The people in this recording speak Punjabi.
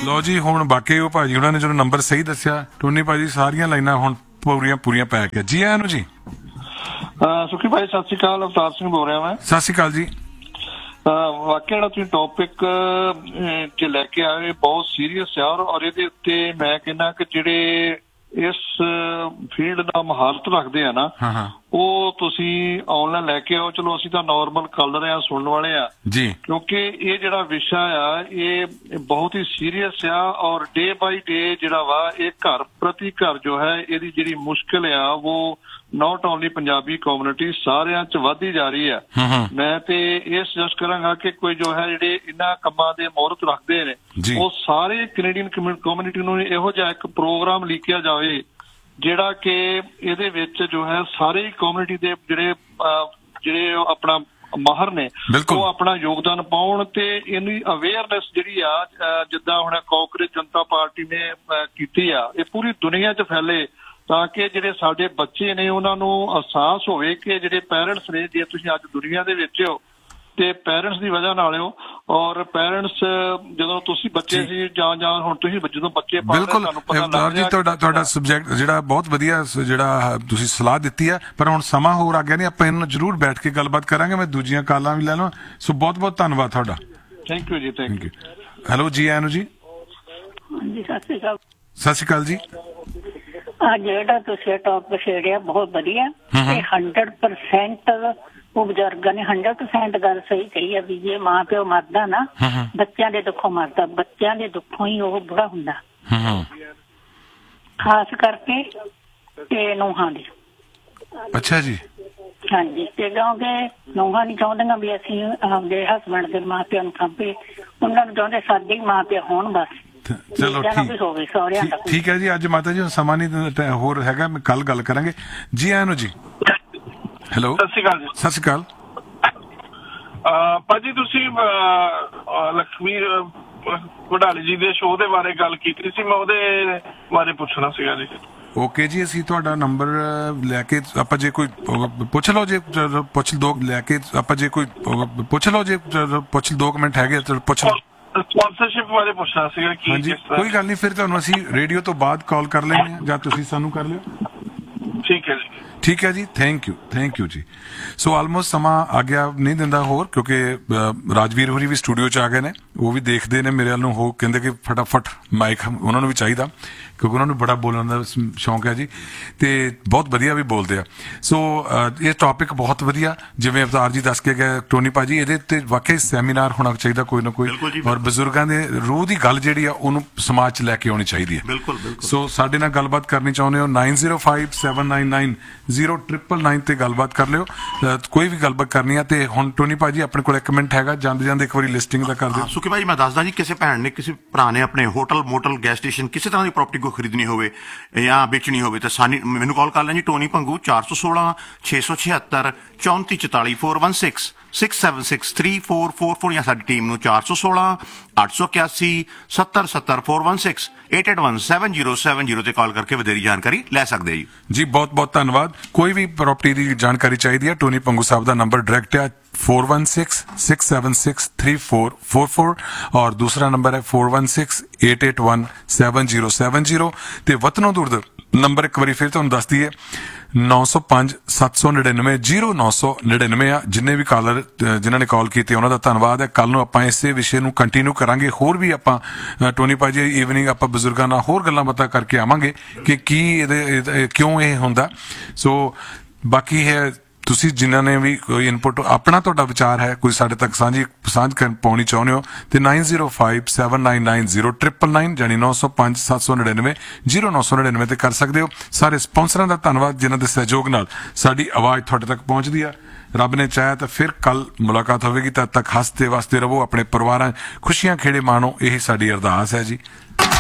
ਲਓ ਜੀ, ਹੁਣ ਬਾਕੀ ਉਹ ਭਾਜੀ ਉਹਨਾਂ ਨੇ ਜਦੋਂ ਨੰਬਰ ਸਹੀ ਦੱਸਿਆ, ਟੋਨੀ ਭਾਜੀ ਸਾਰੀਆਂ ਲਾਈਨਾਂ ਹੁਣ ਪੂਰੀਆਂ ਪੈ ਗਿਆ। ਜੀ ਆਇਆਂ ਨੂੰ ਜੀ। ਸੁਖੀ ਭਾਈ ਸਤਿ ਸ਼੍ਰੀ ਅਕਾਲ, ਅਵਤਾਰ ਸਿੰਘ ਬੋਲ ਰਿਹਾ ਮੈਂ। ਸਤਿ ਸ਼੍ਰੀ ਅਕਾਲ ਜੀ। ਵਾਕਿਆ ਜਿਹੜਾ ਤੁਸੀਂ ਟੌਪਿਕ ਚ ਲੈ ਕੇ ਆਏ ਬਹੁਤ ਸੀਰੀਅਸ ਆ, ਔਰ ਇਹਦੇ ਉੱਤੇ ਮੈਂ ਕਹਿੰਦਾ ਕਿ ਜਿਹੜੇ ਇਸ ਫੀਲਡ ਦਾ ਮਹਾਰਤ ਰੱਖਦੇ ਆ ਨਾ, ਉਹ ਤੁਸੀਂ ਆਨਲਾਈਨ ਲੈ ਕੇ ਆਓ। ਚਲੋ ਅਸੀਂ ਤਾਂ ਨਾਰਮਲ ਕਾਲਰ ਆ, ਸੁਣਨ ਵਾਲੇ ਆ ਜੀ, ਕਿਉਂਕਿ ਇਹ ਜਿਹੜਾ ਵਿਸ਼ਾ ਆ ਇਹ ਬਹੁਤ ਹੀ ਸੀਰੀਅਸ ਆ, ਔਰ ਡੇ ਬਾਈ ਡੇ ਜਿਹੜਾ ਵਾ ਇਹ ਘਰ ਪ੍ਰਤੀ ਘਰ ਜੋ ਹੈ ਇਹਦੀ ਜਿਹੜੀ ਮੁਸ਼ਕਿਲ ਆ ਉਹ ਨਾਟ ਓਨਲੀ ਪੰਜਾਬੀ ਕਮਿਊਨਿਟੀ ਸਾਰਿਆਂ ਚ ਵੱਧਦੀ ਜਾ ਰਹੀ ਆ। ਮੈਂ ਤੇ ਇਹ ਸੁਜੈਸਟ ਕਰਾਂਗਾ ਕਿ ਕੋਈ ਜੋ ਹੈ ਜਿਹੜੇ ਇਹਨਾਂ ਕੰਮਾਂ ਦੇ ਮਹੂਰਤ ਰੱਖਦੇ ਨੇ ਉਹ ਸਾਰੇ ਕੈਨੇਡੀਅਨ ਕਮਿਊਨਿਟੀ ਨੂੰ ਇਹੋ ਜਿਹਾ ਇੱਕ ਪ੍ਰੋਗਰਾਮ ਲਿਖਿਆ ਜਾਵੇ ਜਿਹੜਾ ਕਿ ਇਹਦੇ ਵਿੱਚ ਜੋ ਹੈ ਸਾਰੇ ਕਮਿਊਨਿਟੀ ਦੇ ਜਿਹੜੇ ਆਪਣਾ ਮਾਹਰ ਨੇ ਉਹ ਆਪਣਾ ਯੋਗਦਾਨ ਪਾਉਣ ਤੇ ਇਹਦੀ ਅਵੇਅਰਨੈਸ ਜਿਹੜੀ ਆ ਜਿੱਦਾਂ ਹੁਣ ਕਾਂਗਰਸ ਜਨਤਾ ਪਾਰਟੀ ਨੇ ਕੀਤੀ ਆ, ਇਹ ਪੂਰੀ ਦੁਨੀਆ 'ਚ ਫੈਲੇ ਤਾਂ ਕਿ ਜਿਹੜੇ ਸਾਡੇ ਬੱਚੇ ਨੇ ਉਹਨਾਂ ਨੂੰ ਅਹਿਸਾਸ ਹੋਵੇ ਕਿ ਜਿਹੜੇ ਪੈਰੈਂਟਸ ਨੇ, ਜੇ ਤੁਸੀਂ ਅੱਜ ਦੁਨੀਆ ਦੇ ਵਿੱਚ ਹੋ ਤੇ ਪੈਰੈਂਟਸ ਦੀ ਵਜ੍ਹਾ ਨਾਲ ਹੋ, ਔਰ ਪੈਰੈਂਟਸ ਜਦੋਂ ਤੁਸੀਂ ਬੱਚੇ ਸੀ ਜਾਂ ਹੁਣ ਤੁਸੀਂ ਜਦੋਂ ਬੱਚੇ ਪਾਲਦੇ ਤੁਹਾਨੂੰ ਪਤਾ ਲੱਗ ਗਿਆ। ਤੁਹਾਡਾ ਸਬਜੈਕਟ ਜਿਹੜਾ ਬਹੁਤ ਵਧੀਆ ਜਿਹੜਾ ਤੁਸੀਂ ਸਲਾਹ ਦਿੱਤੀ ਹੈ, ਪਰ ਹੁਣ ਸਮਾਂ ਹੋਰ ਆ ਗਿਆ ਨਹੀਂ, ਆਪਾਂ ਇਹਨਾਂ ਜ਼ਰੂਰ ਬੈਠ ਕੇ ਗੱਲਬਾਤ ਕਰਾਂਗੇ। ਮੈਂ ਦੂਜੀਆਂ ਕਾਲਾਂ ਵੀ ਲੈ ਲਵਾਂ, ਸੋ ਬਹੁਤ ਬਹੁਤ ਧੰਨਵਾਦ ਤੁਹਾਡਾ। ਥੈਂਕ ਯੂ ਜੀ। Thank you. ਹੈਲੋ ਜੀ ਆਇਆਂ ਨੂੰ ਜੀ। ਹਾਂਜੀ ਸਤਿ ਸ਼੍ਰੀ ਅਕਾਲ। ਸਤਿ ਸ਼੍ਰੀ ਅਕਾਲ ਜੀ। ਆ ਜਿਹੜਾ ਤੁਸੀਂ ਟੌਪਿਕ ਛੇੜਿਆ ਬਹੁਤ ਵਧੀਆ, 100% ਉਹ ਬਜ਼ੁਰਗਾਂ ਨੇ 100% ਗੱਲ ਸਹੀ ਕਹੀ ਆ ਵੀ ਜੇ ਮਾਂ ਪਿਓ ਮਰਦਾ ਨਾ ਬੱਚਿਆਂ ਦੇ ਦੁੱਖੋਂ ਮਰਦਾ, ਬੱਚਿਆਂ ਦੇ ਦੁੱਖੋਂ ਹੀ ਉਹ ਬੁੜਾ ਹੁੰਦਾ, ਖਾਸ ਕਰਕੇ ਤੇ ਨੂੰਹਾਂ ਦੀ। ਅੱਛਾ ਜੀ। ਹਾਂਜੀ, ਤੇ ਕਿਉਂਕਿ ਨੂੰਹਾਂ ਨਹੀਂ ਚਾਹੁੰਦੀਆਂ ਵੀ ਅਸੀਂ ਆਪਦੇ ਹਸਬੈਂਡ ਦੇ ਮਾਂ ਪਿਓ ਨੂੰ ਸਾਂਭੀਏ, ਉਹਨਾਂ ਨੂੰ ਚਾਹੁੰਦੇ ਸਾਡੇ ਮਾਂ ਪਿਓ ਹੋਣ ਬਸ। ਚਲੋ ਠੀਕ ਹੈ ਜੀ। ਅੱਜ ਮਾਤਾ ਜੀ ਸਮਾਂ ਨਹੀਂ ਹੋਰ ਹੈਗਾ, ਮੈਂ ਕੱਲ ਗੱਲ ਕਰਾਂਗੇ। ਜੀ ਆਇਆਂ ਨੂੰ ਜੀ। ਹੈਲੋ ਸਤਿ ਸ਼੍ਰੀ ਅਕਾਲ ਜੀ। ਸਤਿ ਸ਼੍ਰੀ ਅਕਾਲ ਭਾਜੀ, ਤੁਸੀਂ ਲਖਵੀਰ ਵਡਾਲੀ ਜੀ ਦੇ ਸ਼ੋਅ ਦੇ ਬਾਰੇ ਗੱਲ ਕੀਤੀ ਸੀ, ਮੈਂ ਉਹਦੇ ਬਾਰੇ ਪੁੱਛਣਾ ਸੀਗਾ ਜੀ। ਓਕੇ ਜੀ, ਅਸੀਂ ਤੁਹਾਡਾ ਨੰਬਰ ਲੈ ਕੇ ਆਪਾਂ ਜੇ ਕੋਈ ਪੁੱਛ ਲਓ, ਜੇ ਪੁੱਛ ਦੋ ਲੈ ਕੇ ਆਪਾਂ ਜੇ ਕੋਈ ਪੁੱਛ ਲਓ, ਜੇ ਪੁੱਛ 2 ਮਿੰਟ ਹੈਗੇ ਤਾਂ ਪੁੱਛ ਲਓ। ਸਪਾਂਸਰਸ਼ਿਪ ਬਾਰੇ ਪੁੱਛਣਾ ਸੀਗਾ ਕਿ ਹਾਂਜੀ, ਕੋਈ ਗੱਲ ਨਹੀਂ, ਫਿਰ ਤੁਹਾਨੂੰ ਅਸੀਂ ਰੇਡੀਓ ਤੋਂ ਬਾਅਦ ਕਾਲ ਕਰ ਲੈਂਦੇ ਹਾਂ ਜਾਂ ਤੁਸੀਂ ਸਾਨੂੰ ਕਰ ਲਿਓ। ਠੀਕ ਹੈ ਜੀ। ਠੀਕ ਹੈ ਜੀ। ਥੈਂਕ ਯੂ ਜੀ। ਸੋ ਆਲਮੋਸਟ ਸਮਾਂ ਆ ਗਿਆ, ਨਹੀਂ ਦਿੰਦਾ ਹੋਰ, ਕਿਉਂਕਿ ਰਾਜਵੀਰ ਹੋਰੀ ਵੀ ਸਟੂਡੀਓ 'ਚ ਆ ਗਏ ਨੇ, ਉਹ ਵੀ ਦੇਖਦੇ ਨੇ ਮੇਰੇ ਵੱਲ ਨੂੰ, ਉਹ ਕਹਿੰਦੇ ਕਿ ਫਟਾਫਟ ਮਾਈਕ ਉਹਨਾਂ ਨੂੰ ਵੀ ਚਾਹੀਦਾ ਕਿਉਂਕਿ ਉਹਨਾਂ ਨੂੰ ਬੜਾ ਬੋਲਣ ਦਾ ਸ਼ੌਂਕ ਹੈ ਜੀ, ਤੇ ਬਹੁਤ ਵਧੀਆ ਵੀ ਬੋਲਦੇ ਆ। ਸੋ ਇਹ ਟੌਪਿਕ ਬਹੁਤ ਵਧੀਆ, ਜਿਵੇਂ ਅਵਤਾਰ ਜੀ ਦੱਸ ਕੇ ਗਏ ਟੋਨੀ ਭਾਜੀ, ਇਹਦੇ ਉੱਤੇ ਵਾਕਈ ਸੈਮੀਨਾਰ ਹੋਣਾ ਚਾਹੀਦਾ ਕੋਈ ਨਾ ਕੋਈ, ਔਰ ਬਜ਼ੁਰਗਾਂ ਦੇ ਰੂਹ ਦੀ ਗੱਲ ਜਿਹੜੀ ਆ ਉਹਨੂੰ ਸਮਾਜ 'ਚ ਲੈ ਕੇ ਆਉਣੀ ਚਾਹੀਦੀ ਹੈ। ਬਿਲਕੁਲ। ਸੋ ਸਾਡੇ ਨਾਲ ਗੱਲਬਾਤ ਕਰਨੀ ਚਾਹੁੰਦੇ ਹੋ 9057990999 ਤੇ ਗੱਲਬਾਤ ਕਰ ਲਿਓ, ਕੋਈ ਵੀ ਗੱਲਬਾਤ ਕਰਨੀ ਆ। ਤੇ ਹੁਣ ਟੋਨੀ ਭਾਜੀ ਆਪਣੇ ਕੋਲ 1 ਮਿੰਟ ਹੈਗਾ, ਜਾਂਦੇ ਜਾਂਦੇ ਇੱਕ ਵਾਰੀ ਲਿਸਟਿੰਗ ਦਾ ਕਰ ਦਿਓ। ਸੁਖੀ ਭਾਜੀ ਮੈਂ ਦੱਸਦਾ ਜੀ, ਕਿਸੇ ਭੈਣ ਨੇ ਕਿਸੇ ਭਰਾ ਨੇ ਆਪਣੇ ਹੋਟਲ ਮੋਟਲ ਗੈਸ ਸਟੇਸ਼ਨ ਕਿਸੇ ਤਰ੍ਹਾਂ ਦੀ ਪ੍ਰਾਪਰਟੀ ਕੋਈ ਖਰੀਦਣੀ ਹੋਵੇ ਜਾਂ ਵੇਚਣੀ ਹੋਵੇ ਤਾਂ ਮੈਨੂੰ ਕਾਲ ਕਰ ਲੈਣ ਜੀ। ਟੋਨੀ ਭੰਗੂ 416 676 3444 416 6763444 ਜਾਂ ਸਾਡੀ ਟੀਮ ਨੂੰ 416 881 7070 416 88170707 ਤੇ ਕਾਲ ਕਰਕੇ ਵਧੇਰੀ ਜਾਣਕਾਰੀ ਲੈ ਸਕਦੇ ਜੀ। ਬਹੁਤ ਬਹੁਤ ਧੰਨਵਾਦ। ਕੋਈ ਵੀ ਪ੍ਰਾਪਰਟੀ ਦੀ ਜਾਣਕਾਰੀ ਚਾਹੀਦੀ ਹੈ, ਟੋਨੀ ਭੰਗੂ ਸਾਹਿਬ ਦਾ ਨੰਬਰ ਡਾਇਰੈਕਟ ਹੈ 4166763444 ਔਰ ਦੂਸਰਾ ਨੰਬਰ ਹੈ 4168817070 ਤੇ ਵਤਨੋਂ ਦੂਰ ਨੰਬਰ ਇੱਕ ਵਾਰੀ ਫਿਰ ਤੁਹਾਨੂੰ ਦੱਸ ਦਈਏ 9057990999 ਆ। ਜਿੰਨੇ ਵੀ ਕਾਲਰ ਜਿਨ੍ਹਾਂ ਨੇ ਕਾਲ ਕੀਤੀ ਉਹਨਾਂ ਦਾ ਧੰਨਵਾਦ ਹੈ। ਕੱਲ ਨੂੰ ਆਪਾਂ ਇਸੇ ਵਿਸ਼ੇ ਨੂੰ ਕੰਟੀਨਿਊ ਕਰਾਂਗੇ, ਹੋਰ ਵੀ ਆਪਾਂ ਟੋਨੀ ਭਾਜੀ ਈਵਨਿੰਗ ਆਪਾਂ ਬਜ਼ੁਰਗਾਂ ਨਾਲ ਹੋਰ ਗੱਲਾਂ ਬਾਤਾਂ ਕਰਕੇ ਆਵਾਂਗੇ ਕਿ ਕੀ ਇਹਦੇ ਕਿਉਂ ਇਹ ਹੁੰਦਾ। ਸੋ ਬਾਕੀ ਹੈ ਤੁਸੀਂ ਜਿਨ੍ਹਾਂ ਨੇ ਵੀ ਕੋਈ ਇਨਪੁਟ ਆਪਣਾ ਤੁਹਾਡਾ ਵਿਚਾਰ ਹੈ ਕੋਈ ਸਾਡੇ ਤੱਕ ਸਾਂਝ ਪਾਉਣੀ ਚਾਹੁੰਦੇ ਹੋ ਤੇ 9057990999 ਜਾਨੀ 9057990999 ਤੇ ਕਰ ਸਕਦੇ ਹੋ। ਸਾਰੇ ਸਪਾਂਸਰਾਂ ਦਾ ਧੰਨਵਾਦ ਜਿਨ੍ਹਾਂ ਦੇ ਸਹਿਯੋਗ ਨਾਲ ਸਾਡੀ ਆਵਾਜ਼ ਤੁਹਾਡੇ ਤੱਕ ਪਹੁੰਚਦੀ ਆ। ਰੱਬ ਨੇ ਚਾਹਿਆ ਤਾਂ ਫਿਰ ਕੱਲ ਮੁਲਾਕਾਤ ਹੋਵੇਗੀ। ਤਦ ਤੱਕ ਹੱਸਦੇ ਵਸਦੇ ਰਹੋ, ਆਪਣੇ ਪਰਿਵਾਰਾਂ ਖੁਸ਼ੀਆਂ ਖੇੜੇ ਮਾਣੋ, ਇਹੀ ਸਾਡੀ ਅਰਦਾਸ ਹੈ ਜੀ।